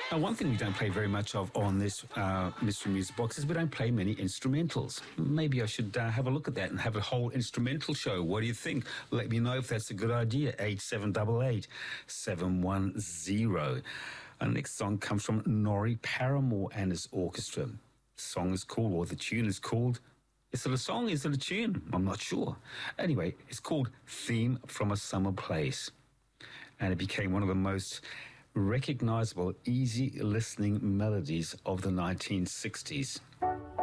Now, one thing we don't play very much of on this Mystery Music Box is we don't play many instrumentals. Maybe I should have a look at that and have a whole instrumental show. What do you think? Let me know if that's a good idea. 8788 710. Our next song comes from Norrie Paramore and his orchestra. The song is called, or the tune is called, is it a song? Is it a tune? I'm not sure. Anyway, it's called Theme from a Summer Place. And it became one of the most recognizable, easy listening melodies of the 1960s.